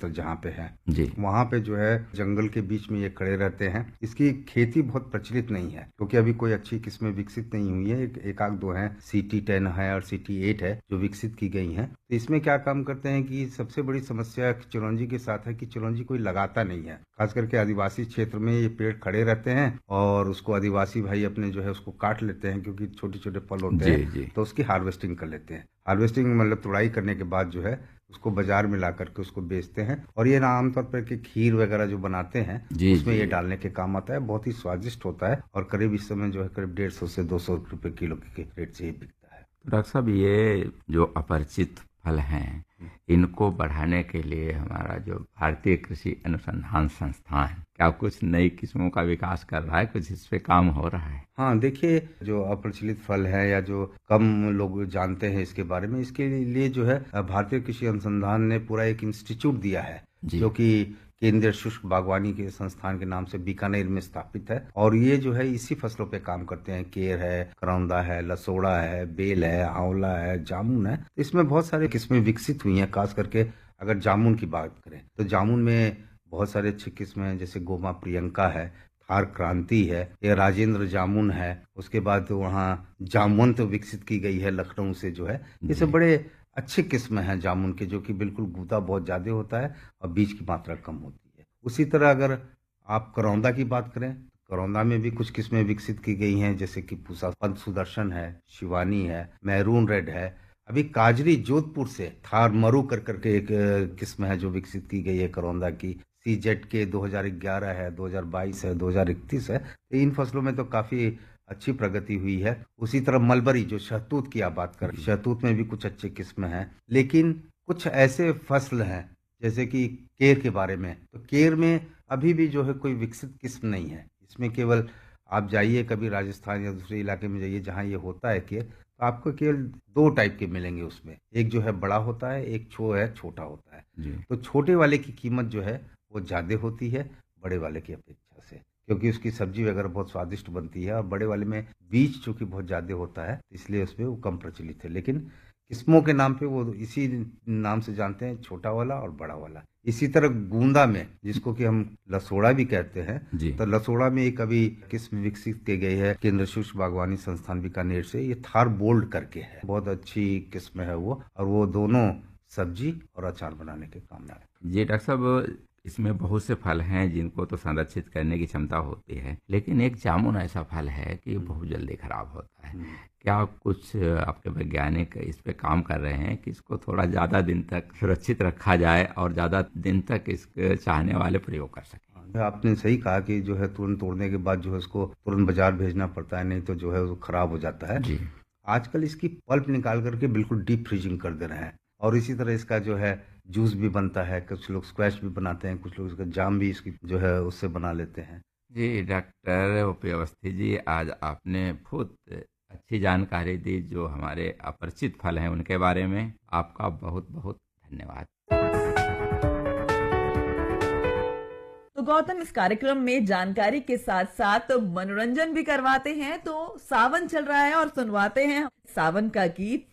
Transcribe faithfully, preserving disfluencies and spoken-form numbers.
क्षेत्र जहाँ पे है जी, वहाँ पे जो है जंगल के बीच में ये खड़े रहते हैं। इसकी खेती बहुत प्रचलित नहीं है क्योंकि अभी कोई अच्छी किस्में विकसित नहीं हुई है। एक, एक आध दो हैं, सी टी टेन है और सी टी एट है जो विकसित की गई हैं। तो इसमें क्या काम करते हैं कि सबसे बड़ी समस्या चिरौंजी के साथ है कि चिरौंजी कोई लगाता नहीं है। खास करके आदिवासी क्षेत्र में ये पेड़ खड़े रहते हैं और उसको आदिवासी भाई अपने जो है उसको काट लेते हैं क्योंकि छोटे छोटे फल होते जी, हैं, जी, तो उसकी हार्वेस्टिंग कर लेते हैं। हार्वेस्टिंग मतलब तुड़ाई करने के बाद जो है उसको बाजार में ला करके उसको बेचते हैं और ये ना आमतौर पर कि खीर वगैरह जो बनाते हैं जी, उसमें ये जी। डालने के काम आता है। बहुत ही स्वादिष्ट होता है और करीब इस समय जो है करीब डेढ़ सौ से दो सौ रुपए किलो के रेट से ये बिकता है। तो डॉक्टर साहब, ये जो अपरिचित फल हैं, इनको बढ़ाने के लिए हमारा जो भारतीय कृषि अनुसंधान संस्थान क्या कुछ नई किस्मों का विकास कर रहा है? कुछ इस पे काम हो रहा है? हाँ, देखिए जो अप्रचलित फल है या जो कम लोग जानते हैं इसके बारे में, इसके लिए जो है भारतीय कृषि अनुसंधान ने पूरा एक इंस्टीट्यूट दिया है जी, जो कि केंद्रीय शुष्क बागवानी के संस्थान के नाम से बीकानेर में स्थापित है। और ये जो है इसी फसलों पे काम करते हैं। केर है, करौंदा है, लसोड़ा है, बेल है, आंवला है, जामुन है। इसमें बहुत सारे किस्में विकसित हुई हैं। खास करके अगर जामुन की बात करें तो जामुन में बहुत सारे अच्छी किस्में हैं, जैसे गोमा प्रियंका है, थार क्रांति है, या राजेंद्र जामुन है। उसके बाद तो वहाँ जामवंत विकसित की गई है लखनऊ से जो है। ये सब जी, बड़े अच्छे किस्म हैं जामुन के, जो कि बिल्कुल गूदा बहुत ज्यादा होता है और बीज की मात्रा कम होती है। उसी तरह अगर आप करौंदा की बात करें, करौंदा में भी कुछ किस्में विकसित की गई हैं, जैसे कि पूसा पंत सुदर्शन है, शिवानी है, मैरून रेड है। अभी काजरी जोधपुर से थार मरु कर करके एक अ, किस्म है जो विकसित की गई है करौंदा की। सी जेड के दो हज़ार ग्यारह है, दो हज़ार बाईस है, दो हज़ार इकतीस है। तो इन फसलों में तो काफी अच्छी प्रगति हुई है। उसी तरह मलबरी जो शहतूत की आप बात करें, जी, शहतूत में भी कुछ अच्छे किस्म हैं। लेकिन कुछ ऐसे फसल हैं जैसे कि केर के बारे में, तो केर में अभी भी जो है कोई विकसित किस्म नहीं है। इसमें केवल आप जाइए कभी राजस्थान या दूसरे इलाके में जाइए जहाँ ये होता है केर, तो आपको केवल दो टाइप के मिलेंगे उसमें। एक जो है बड़ा होता है, एक छो है छोटा होता है। जी, तो छोटे वाले की कीमत जो है वो ज्यादा होती है बड़े वाले की अपेक्षा से, क्योंकि उसकी सब्जी वगैरह बहुत स्वादिष्ट बनती है। और बड़े वाले में बीज चूंकि बहुत ज्यादा होता है इसलिए उसमें वो कम प्रचलित है। लेकिन किस्मों के नाम पे वो इसी नाम से जानते हैं, छोटा वाला और बड़ा वाला। इसी तरह गूंदा में, जिसको कि हम लसोड़ा भी कहते हैं, जी, तो लसोड़ा में एक अभी किस्म विकसित की गई है केंद्र शुष्क बागवानी संस्थान बीकानेर से। ये थार बोल्ड करके है, बहुत अच्छी किस्म है वो, और वो दोनों सब्जी और अचार बनाने के काम में आए। जी डॉक्टर साहब, इसमें बहुत से फल हैं जिनको तो संरक्षित करने की क्षमता होती है, लेकिन एक जामुन ऐसा फल है कि बहुत जल्दी खराब होता है। हम्म। क्या कुछ आपके वैज्ञानिक इस पे काम कर रहे हैं कि इसको थोड़ा ज़्यादा दिन तक सुरक्षित रखा जाए और ज़्यादा दिन तक इसके चाहने वाले प्रयोग कर सकें? हाँ, आपने सही कहा कि जो है तुरंत तोड़ने के बाद जो है उसको तुरंत बाजार भेजना पड़ता है, नहीं तो जो है वो खराब हो जाता है। जी, आजकल इसकी पल्प निकाल करके बिल्कुल डीप फ्रीजिंग कर दे रहे हैं। और इसी तरह इसका जो है जूस भी बनता है। कुछ लोग स्क्वैश भी बनाते हैं, कुछ लोग इसका जाम भी इसकी जो है उससे बना लेते हैं। जी डॉक्टर ओपी अवस्थी जी, आज आपने बहुत अच्छी जानकारी दी जो हमारे अपरिचित फल हैं उनके बारे में। आपका बहुत बहुत धन्यवाद। तो गौतम, इस कार्यक्रम में जानकारी के साथ साथ मनोरंजन भी करवाते हैं। तो सावन चल रहा है और सुनवाते हैं सावन का गीत